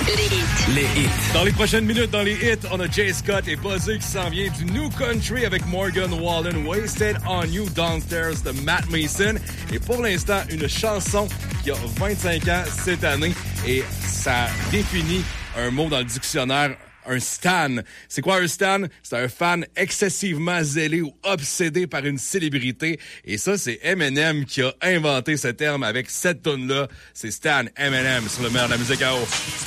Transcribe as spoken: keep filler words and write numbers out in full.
Les hits. Les hits. Dans les prochaines minutes, dans les hits, on a Jay Scott et Buzzé qui s'en vient du New Country avec Morgan Wallen, Wasted on You Downstairs de Matt Mason. Et pour l'instant, une chanson qui a vingt-cinq ans cette année et ça définit un mot dans le dictionnaire. Un stan. C'est quoi un stan? C'est un fan excessivement zélé ou obsédé par une célébrité. Et ça, c'est Eminem qui a inventé ce terme avec cette tune-là. C'est Stan Eminem sur le meilleur de la musique à eau.